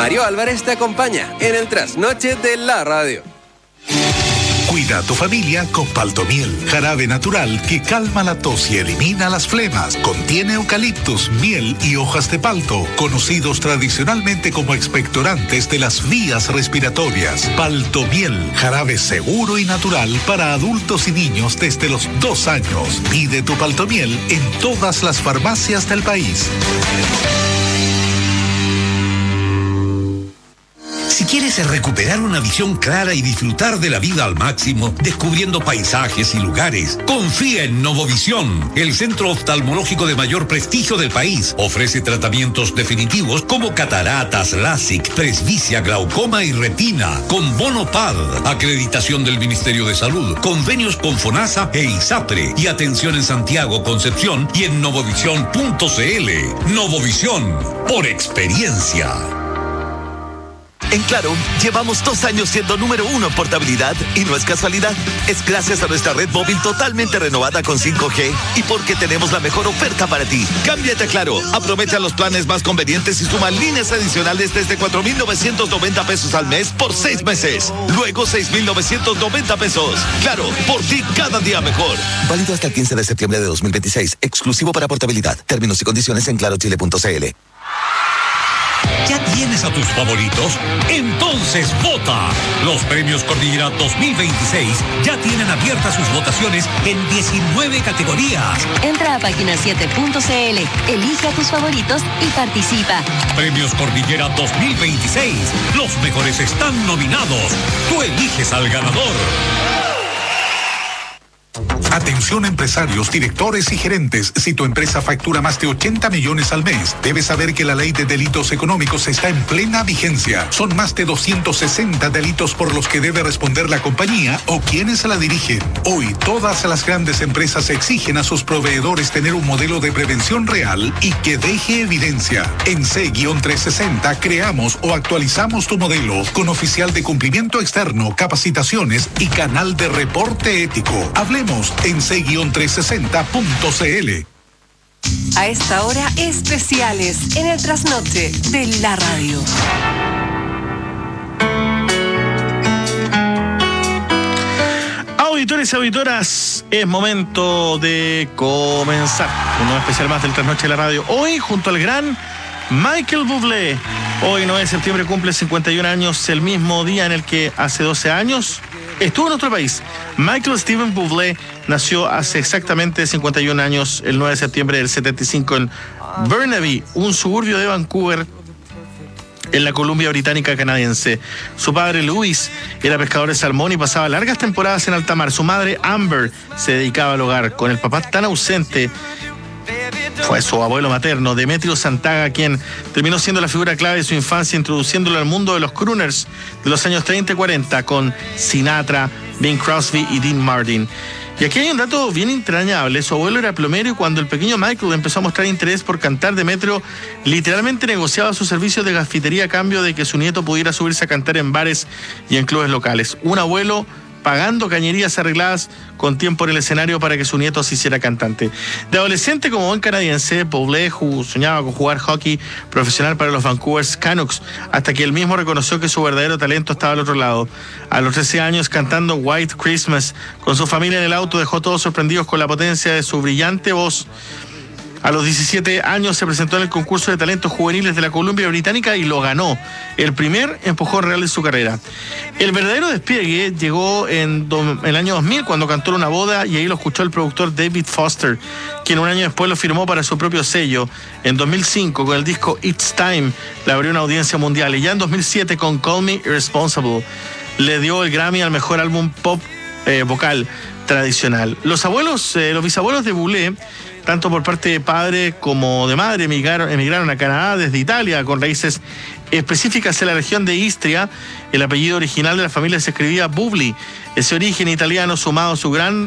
Mario Álvarez te acompaña en el trasnoche de la radio. Cuida a tu familia con Paltomiel, jarabe natural que calma la tos y elimina las flemas. Contiene eucaliptus, miel y hojas de palto, conocidos tradicionalmente como expectorantes de las vías respiratorias. Paltomiel, jarabe seguro y natural para adultos y niños desde los 2 años. Pide tu Paltomiel en todas las farmacias del país. Si quieres recuperar una visión clara y disfrutar de la vida al máximo, descubriendo paisajes y lugares, confía en Novovisión, el centro oftalmológico de mayor prestigio del país. Ofrece tratamientos definitivos como cataratas, LASIK, presbicia, glaucoma y retina, con bono PAD, acreditación del Ministerio de Salud, convenios con FONASA e ISAPRE, y atención en Santiago, Concepción y en novovisión.cl. Novovisión, por experiencia. En Claro, llevamos 2 años siendo número 1 en portabilidad y no es casualidad. Es gracias a nuestra red móvil totalmente renovada con 5G y porque tenemos la mejor oferta para ti. Cámbiate a Claro, aprovecha los planes más convenientes y suma líneas adicionales desde 4,990 pesos al mes por 6 meses. Luego 6,990 pesos. Claro, por ti cada día mejor. Válido hasta el 15 de septiembre de 2026. Exclusivo para portabilidad. Términos y condiciones en clarochile.cl. ¿Ya tienes a tus favoritos? Entonces vota. Los premios Cordillera 2026 ya tienen abiertas sus votaciones en 19 categorías. Entra a página7.cl, elige a tus favoritos y participa. Premios Cordillera 2026. Los mejores están nominados. Tú eliges al ganador. Atención empresarios, directores y gerentes. Si tu empresa factura más de 80 millones al mes, debes saber que la ley de delitos económicos está en plena vigencia. Son más de 260 delitos por los que debe responder la compañía o quienes la dirigen. Hoy, todas las grandes empresas exigen a sus proveedores tener un modelo de prevención real y que deje evidencia. En C-360 creamos o actualizamos tu modelo con oficial de cumplimiento externo, capacitaciones y canal de reporte ético. Hablemos en c-360.cl. A esta hora, especiales en el trasnoche de la radio. Auditores y auditoras, es momento de comenzar un nuevo especial más del trasnoche de la radio. Hoy, junto al gran Michael Bublé. Hoy, 9 de septiembre, cumple 51 años, el mismo día en el que hace 12 años estuvo en nuestro país. Michael Steven Bublé nació hace exactamente 51 años, el 9 de septiembre del 75, en Burnaby, un suburbio de Vancouver, en la Columbia Británica canadiense. Su padre, Louis, era pescador de salmón y pasaba largas temporadas en alta mar. Su madre, Amber, se dedicaba al hogar. Con el papá tan ausente, fue su abuelo materno, Demetrio Santaga, quien terminó siendo la figura clave de su infancia, introduciéndolo al mundo de los crooners de los años 30 y 40 con Sinatra, Bing Crosby y Dean Martin. Y aquí hay un dato bien entrañable. Su abuelo era plomero y cuando el pequeño Michael empezó a mostrar interés por cantar, Demetrio literalmente negociaba sus servicios de gafitería a cambio de que su nieto pudiera subirse a cantar en bares y en clubes locales. Un abuelo pagando cañerías arregladas con tiempo en el escenario para que su nieto se hiciera cantante. De adolescente, como buen canadiense, Bublé soñaba con jugar hockey profesional para los Vancouver Canucks, hasta que él mismo reconoció que su verdadero talento estaba al otro lado. A los 13 años, cantando White Christmas con su familia en el auto, dejó a todos sorprendidos con la potencia de su brillante voz. A los 17 años se presentó en el concurso de talentos juveniles de la Columbia Británica y lo ganó. El primer empujón real de su carrera. El verdadero despliegue llegó en el año 2000 cuando cantó en una boda y ahí lo escuchó el productor David Foster, quien un año después lo firmó para su propio sello. En 2005 con el disco It's Time le abrió una audiencia mundial y ya en 2007 con Call Me Irresponsible le dio el Grammy al mejor álbum pop vocal tradicional. Los bisabuelos de Bublé, tanto por parte de padre como de madre, emigraron a Canadá desde Italia con raíces específicas en la región de Istria. El apellido original de la familia se escribía Bubli. Ese origen italiano, sumado a su gran